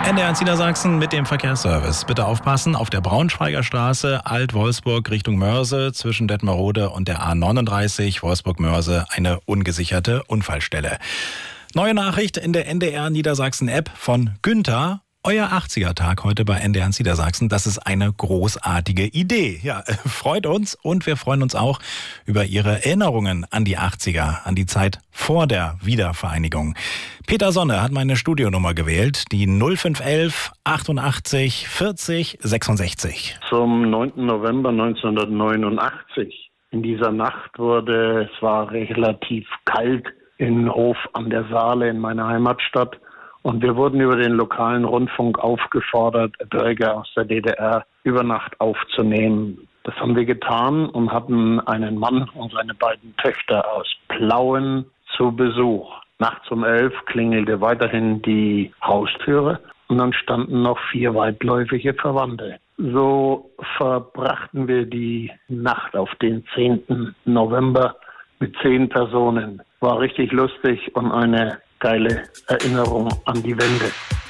NDR Niedersachsen mit dem Verkehrsservice. Bitte aufpassen, auf der Braunschweiger Straße Alt-Wolfsburg Richtung Mörse zwischen Detmerode und der A39 Wolfsburg-Mörse eine ungesicherte Unfallstelle. Neue Nachricht in der NDR Niedersachsen App von Günther. Euer 80er-Tag heute bei NDR Niedersachsen, das ist eine großartige Idee. Ja, freut uns und wir freuen uns auch über Ihre Erinnerungen an die 80er, an die Zeit vor der Wiedervereinigung. Peter Sonne hat meine Studionummer gewählt, die 0511 88 40 66. Zum 9. November 1989. In dieser Nacht es war relativ kalt in Hof an der Saale in meiner Heimatstadt. Und wir wurden über den lokalen Rundfunk aufgefordert, Bürger aus der DDR über Nacht aufzunehmen. Das haben wir getan und hatten einen Mann und seine beiden Töchter aus Plauen zu Besuch. Nachts um 11 klingelte weiterhin die Haustüre und dann standen noch 4 weitläufige Verwandte. So verbrachten wir die Nacht auf den 10. November mit 10 Personen. War richtig lustig und eine geile Erinnerung an die Wende.